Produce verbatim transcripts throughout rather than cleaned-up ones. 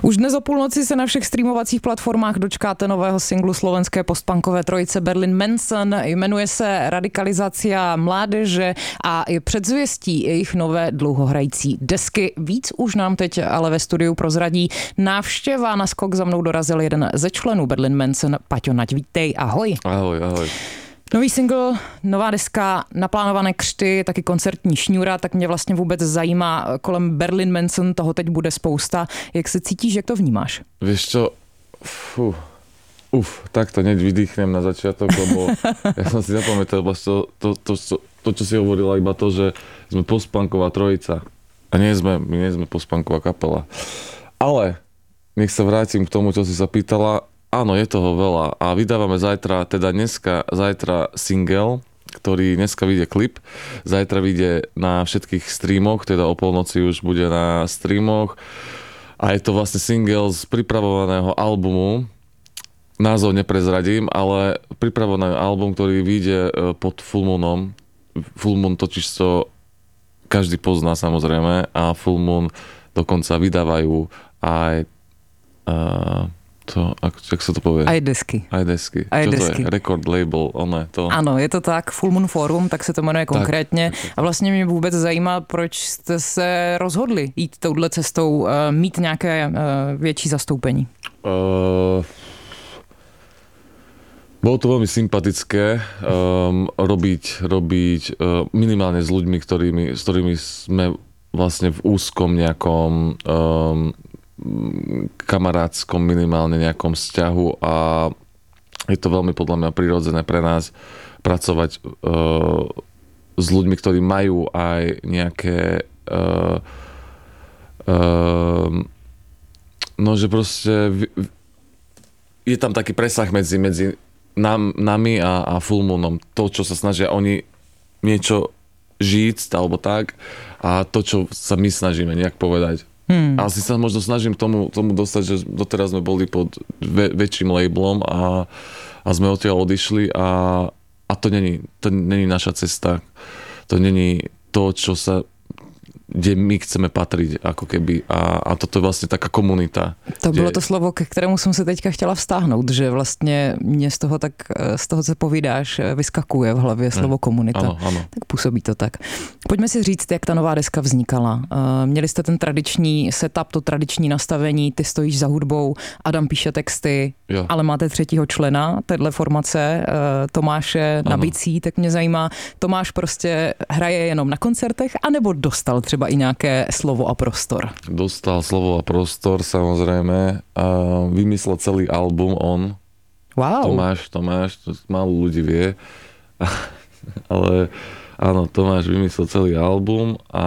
Už dnes o půlnoci se na všech streamovacích platformách dočkáte nového singlu slovenské postpunkové trojice Berlin Manson. Jmenuje se Radikalizácia mládeže a je předzvěstí jejich nové dlouhohrající desky. Víc už nám teď ale ve studiu prozradí návštěva. Na skok za mnou dorazil jeden ze členů Berlin Manson, Paťo Nať. Vítej, ahoj. Ahoj, ahoj. Nový single, nová deska, naplánované křty, taky koncertní šňůra, tak mě vlastně vůbec zajímá kolem Berlin Manson, toho teď bude spousta. Jak se cítíš, jak to vnímáš? Vieš čo, fú, uf, tak to hneď vydýchnem na začiatok, lebo ja som si zapamätal to, to, to, to, to, čo si hovorila, iba to, že sme postpunková trojica. A nie sme, my nie sme postpunková kapela. Ale nech sa vrátim k tomu, čo si sa pýtala. Áno, je toho veľa a vydávame zajtra, teda dneska, zajtra single, ktorý dneska vyjde klip, zajtra vyjde na všetkých streamoch, teda o polnoci už bude na streamoch a je to vlastne single z pripravovaného albumu, názov neprezradím, ale pripravovaný album, ktorý vyjde pod Full Moonom, Full Moon totiž to každý pozná samozrejme a Full Moon dokonca vydávajú aj uh, to, jak sa to povie? Aj desky. Aj desky. Aj Čo desky. to je? Record label, ono to. Ano, je to tak, Full Moon Forum, tak se to jmenuje konkrétně. Tak, tak. A vlastně mě vůbec zajímá, proč jste se rozhodli jít touhle cestou, mít nějaké větší zastoupení. Uh, bolo to veľmi sympatické um, robiť, robiť uh, minimálne s ľuďmi, ktorými, s ktorými sme vlastne v úzkom nejakom um, kamarátskom minimálne nejakom vzťahu a je to veľmi podľa mňa prirodzené pre nás pracovať uh, s ľuďmi, ktorí majú aj nejaké uh, uh, no, že proste je tam taký presah medzi, medzi nám, nami a, a Full Moonom. To, čo sa snažia oni niečo žiť alebo tak a to, čo sa my snažíme nejak povedať. Hmm. A si sa možno snažím tomu, tomu dostať, že doteraz sme boli pod ve, väčším labelom a, a sme odtiaľ odišli a, a to není, to není naša cesta. To není to, čo sa, kde my chceme patriť, ako keby. A, a toto je vlastne taká komunita. To bylo to slovo, ke kterému jsem se teďka chtěla vztáhnout, že vlastně mě z toho tak, z toho, co povídáš, vyskakuje v hlavě slovo komunita. Ano, ano. Tak působí to tak. Pojďme si říct, jak ta nová deska vznikala. Měli jste ten tradiční setup, to tradiční nastavení, ty stojíš za hudbou, Adam píše texty, jo. Ale máte třetího člena téhle formace, Tomáše na bicí, tak mě zajímá, Tomáš prostě hraje jenom na koncertech, anebo dostal třeba i nejaké slovo a prostor? Dostal slovo a prostor, samozrejme. A vymyslel celý album on. Wow. Tomáš, Tomáš, to málo ľudí vie. Ale áno, Tomáš vymyslel celý album a,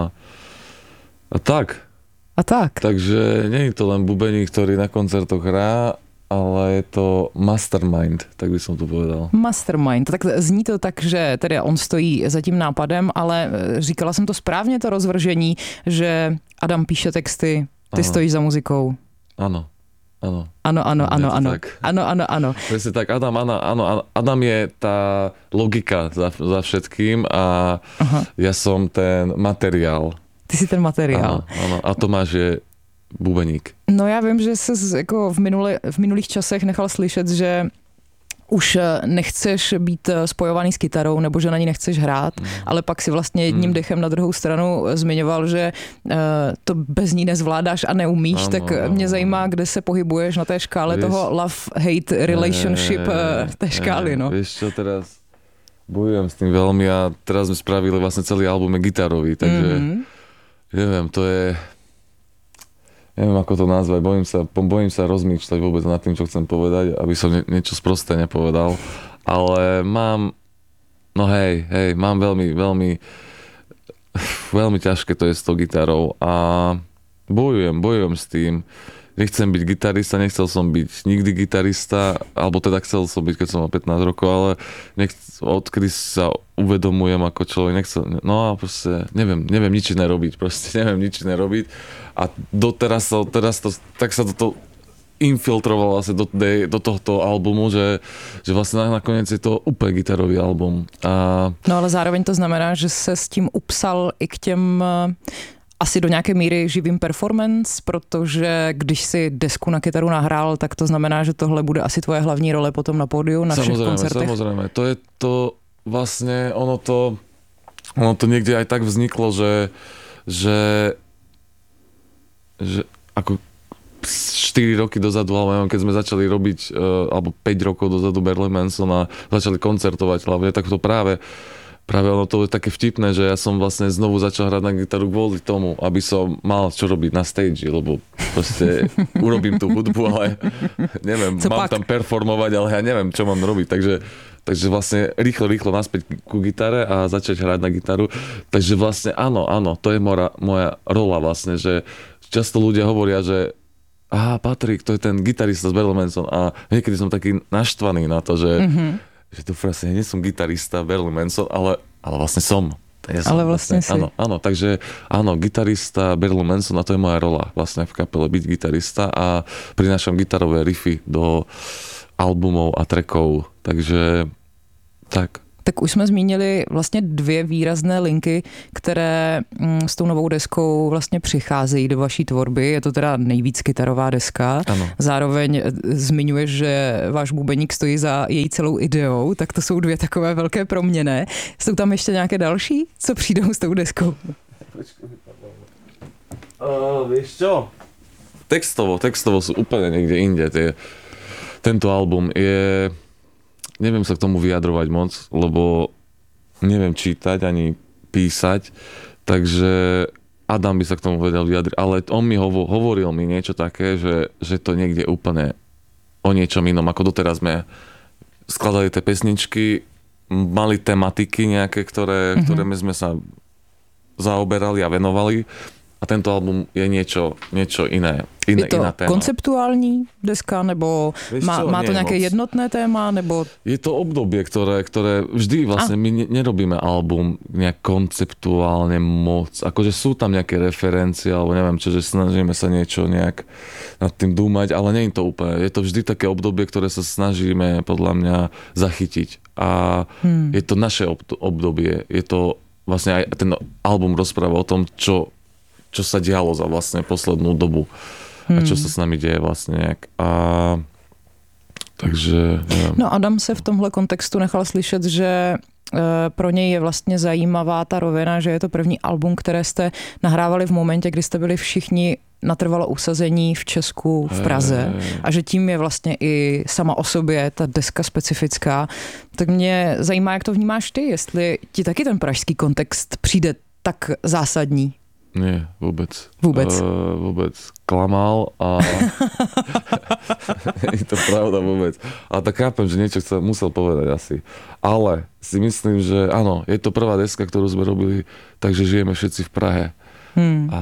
a tak. A tak. Takže nie je to len bubeník, ktorý na koncertoch hrá, ale je to mastermind, tak by som to povedal. Mastermind, tak zní to tak, že tedy on stojí za tím nápadem, ale říkala jsem to správně, to rozvržení, že Adam píše texty, ty ano. Stojíš za muzikou. Áno, áno. Áno, áno, áno, áno. Áno, áno, áno. Presne tak, Adam, áno, áno, Adam je tá logika za, za všetkým a aha. Ja som ten materiál. Ty si ten materiál. Áno, áno. A Tomáš je bubeník. No já vím, že jsi jako v, minule, v minulých časech nechal slyšet, že už nechceš být spojovaný s kytarou nebo že na ní nechceš hrát, mm. ale pak si vlastně jedním mm. dechem na druhou stranu zmiňoval, že uh, to bez ní nezvládáš a neumíš, ano, tak ano, mě zajímá, kde se pohybuješ na té škále vieš, toho love-hate relationship ne, té škály. Ne, no. Vieš čo, teraz bojujem s tým veľmi a teraz sme spravili vlastne celý album gitarový, takže mm. neviem, to je neviem, ako to nazvať, bojím sa, bojím sa rozmýšľať vôbec nad tým, čo chcem povedať, aby som nie, niečo sprosté nepovedal, ale mám, no hej, hej, mám veľmi, veľmi, veľmi ťažké to je s tou gitarou a bojujem, bojujem s tým. Nechcem byť gitarista, nechcel som byť nikdy gitarista, alebo teda chcel som byť, keď som mal pätnásť rokov, ale nech, odkedy sa uvedomujem ako človek, nechcel, no a proste neviem, neviem nič iné robiť, proste neviem nič iné robiť a doteraz to, teraz to, tak sa toto infiltroval vlastne do, do tohto albumu, že, že vlastne nakoniec je to úplne gitarový album. A... No ale zároveň to znamená, že se s tím upsal i k těm asi do nějaké míry živým performance, protože když si desku na kytaru nahrál, tak to znamená, že tohle bude asi tvoje hlavní role potom na pódiu, na všech koncertech. Samozrejme, to je to vlastne, ono to, ono to niekde aj tak vzniklo, že, že, že ako štyri roky dozadu, ale keď sme začali robiť, alebo päť rokov dozadu Marilyn Manson a začali koncertovať hlavne, tak to práve Práve ono to je také vtipné, že ja som vlastne znovu začal hrať na gitaru kvôli tomu, aby som mal čo robiť na stage, lebo proste urobím tú hudbu, ale neviem, co mám pak? Tam performovať, ale ja neviem, čo mám robiť. Takže, takže vlastne rýchlo, rýchlo naspäť ku gitare a začať hrať na gitaru. Takže vlastne áno, áno, to je moja, moja rola vlastne, že často ľudia hovoria, že aha, Patrik, to je ten gitarista z Marilyn Manson a niekedy som taký naštvaný na to, že mm-hmm. že to vlastne nie som gitarista Marilyn Manson, ale, ale vlastne som. Ja som ale vlastne, vlastne si. Áno, áno, takže áno, gitarista Marilyn Manson a to je moja rola vlastne v kapele, byť gitarista a prinášam gitarové riffy do albumov a trackov, takže tak. Tak už jsme zmínili vlastně dvě výrazné linky, které s tou novou deskou vlastně přicházejí do vaší tvorby. Je to teda nejvíc kytarová deska. Ano. Zároveň zmiňuješ, že váš bubeník stojí za její celou ideou, tak to jsou dvě takové velké proměny. Jsou tam ještě nějaké další, co přijdou s tou deskou? Uh, vieš čo? Textovo, textovo sú úplne niekde inde. Tie, tento album je... Neviem sa k tomu vyjadrovať moc, lebo neviem čítať ani písať, takže Adam by sa k tomu vedel vyjadriť, ale on mi hovo, hovoril mi niečo také, že, že to niekde úplne o niečom inom, ako doteraz sme skladali tie pesničky, mali tematiky nejaké, ktoré, mm-hmm. ktoré my sme sa zaoberali a venovali. A tento album je niečo, niečo iné. iné je to iná téma. Konceptuální deska, nebo má, má to nejaké moc. Jednotné téma, nebo... Je to obdobie, ktoré, ktoré vždy vlastne a. my nerobíme album nejak konceptuálne moc. Akože sú tam nejaké referencie, alebo neviem čo, že snažíme sa niečo nejak nad tým dúmať, ale nie je to úplne. Je to vždy také obdobie, ktoré sa snažíme podľa mňa zachytiť. A hmm. je to naše obdobie. Je to vlastne aj ten album rozpráva o tom, čo čo sa dialo za vlastne poslednú dobu hmm. a čo sa s nami deje vlastne nejak. A takže... Neviem. No Adam se v tomhle kontextu nechal slyšet, že pro něj je vlastně zajímavá ta rovina, že je to první album, které jste nahrávali v momentě, kdy jste byli všichni natrvalo usazení v Česku, v Praze a že tím je vlastně i sama o sobě ta deska specifická. Tak mě zajímá, jak to vnímáš ty, jestli ti taky ten pražský kontext přijde tak zásadní. Nie, vôbec. Vôbec? Uh, vôbec. Klamal a... je to pravda vôbec. A tak chápem, že niečo chcel, musel povedať asi. Ale si myslím, že áno, je to prvá deska, ktorú sme robili, takže žijeme všetci v Prahe. Hmm. A...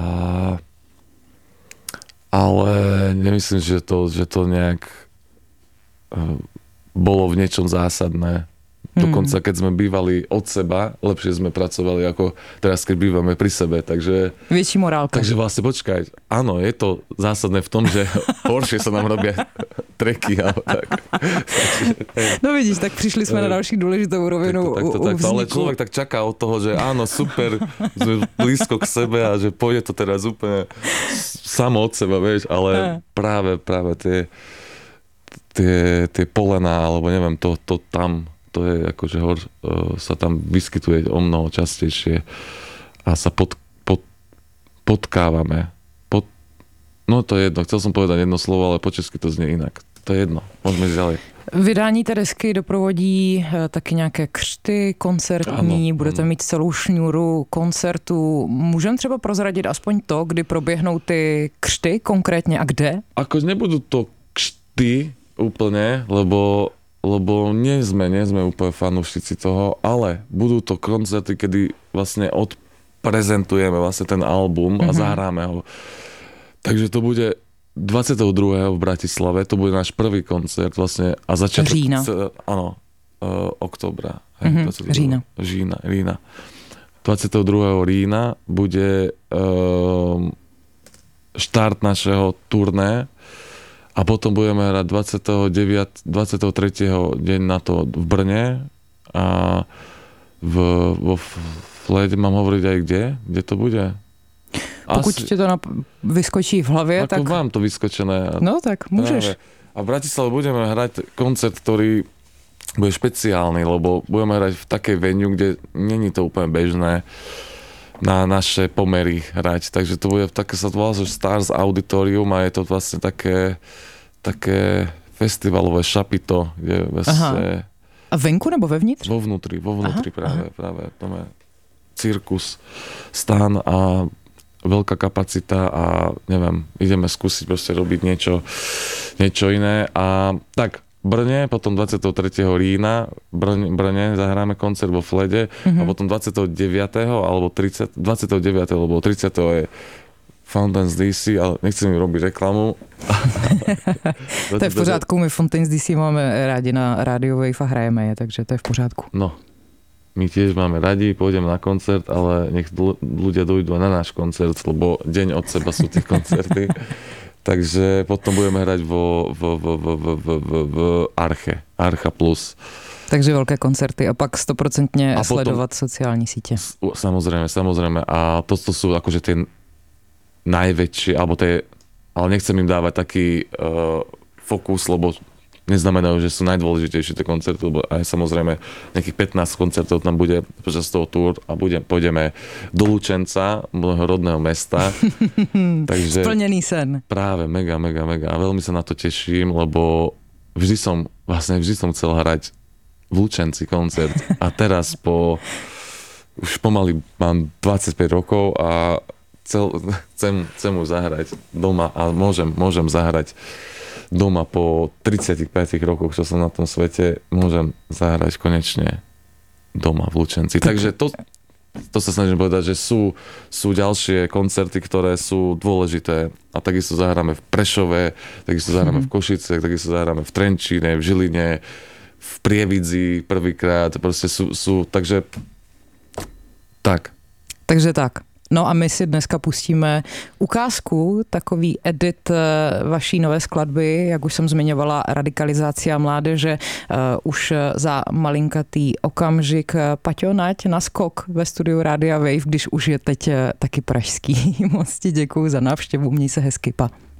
Ale nemyslím, že to, že to nejak uh, bolo v niečom zásadné. Dokonca, keď sme bývali od seba, lepšie sme pracovali ako teraz, keď bývame pri sebe, takže... Väčší morálka. Takže vlastne počkaj, áno, je to zásadné v tom, že horšie sa nám robia treky, ale tak. No vidíš, tak prišli sme na další dôležitou rovinu takto, takto, takto, ale človek tak čaká od toho, že áno, super, sme blízko k sebe a že pôjde to teraz úplne samo od seba, vieš, ale práve, práve tie, tie, tie polená, alebo neviem, to, to tam... to je akože hor, sa tam vyskytuje o mnoho častejšie a sa pod, pod, potkávame. Pod, no to je jedno, chcel som povedať jedno slovo, ale po česky to znie inak. To je jedno, môžeme ísť ďalej. Vydání té desky doprovodí taky nějaké křty koncertní, ano, budete ano. mít celou šňůru koncertů. Můžeme třeba prozradit aspoň to, kdy proběhnou ty křty konkrétně a kde? Ako nebudú to křty úplne, lebo lebo nie sme, nie sme úplne fanúšici toho, ale budú to koncerty, kedy vlastne odprezentujeme vlastne ten album a mm-hmm. zahráme ho. Takže to bude dvadsiateho druhého v Bratislave, to bude náš prvý koncert vlastne a začiatok... Října. Áno, uh, októbra. Mm-hmm. Října. Října, Rína. dvadsiateho druhého Rína bude uh, štart našeho turné. A potom budeme hrať dvadsiateho deviateho dvadsiateho tretieho deň na to v Brne a v, vo Flede mám hovoriť aj kde? Kde to bude? Pokud Asi, ti to nap- vyskočí v hlavě, ako tak... mám to vyskočené. No tak môžeš. Práve. A v Bratislave budeme hrať koncert, ktorý bude špeciálny, lebo budeme hrať v takej venue, kde není to úplne bežné na naše pomery hrať. Takže to bude také, sa to volá, že Stars Auditorium a je to vlastne také, také festivalové šapito, kde vlastne... A venku nebo vevnitř? Vo vnútri, vo vnútri aha, práve, aha. práve. To je cirkus, stán a veľká kapacita a neviem, ideme skúsiť proste robiť niečo, niečo iné a tak v Brne, potom dvadsiateho tretieho rína v Brne, Brne zahráme koncert vo Flede mm-hmm. a potom dvadsiateho deviateho alebo tridsiateho dvadsiateho deviateho alebo tridsiateho je Fountains dé cé, ale nechcem im robiť reklamu. To je v pořádku, my Fountains dé cé máme rádi na Radio Wave a hrajeme je, takže to je v pořádku. No, my tiež máme radi, pôjdeme na koncert, ale nech ľudia dojdú na náš koncert, lebo deň od seba sú tie koncerty. Takže potom budeme hrať vo, v, v, v, v, v, v, v Arche, Archa Plus. Takže veľké koncerty a pak stoprocentne a sledovať sociální sítě. Samozrejme, samozrejme. A to, to sú akože tie najväčšie, alebo tie, ale nechcem im dávať taký uh, fokus, lebo neznamenajú, že sú najdôležitejšie tie koncerty, lebo aj samozrejme nejakých pätnásť koncertov tam bude počas toho túr a bude, pôjdeme do Lučenca, môjho rodného mesta. Takže splnený sen. Práve, mega, mega, mega. A veľmi sa na to teším, lebo vždy som, vlastne vždy som chcel hrať v Lučenci koncert. A teraz po, už pomaly mám dvadsaťpäť rokov a chcel, chcem, chcem už zahrať doma a môžem, môžem zahrať doma po tridsiatich piatich rokoch, čo som na tom svete, môžem zahrať konečne doma v Lučenci. Takže to, to sa snažím povedať, že sú, sú ďalšie koncerty, ktoré sú dôležité a takisto zahráme v Prešove, takisto zahráme v Košicech, takisto zahráme v Trenčíne, v Žiline, v Prievidzi prvýkrát, proste sú, sú takže tak. Takže tak. No a my si dneska pustíme ukázku, takový edit vaší nové skladby, jak už jsem zmiňovala, Radikalizácia mládeže, uh, už za malinkatý okamžik. Paťo, nať na skok ve studiu Rádia Wave, když už je teď taky pražský. Moc ti děkuju za návštěvu, měj se hezky, pa.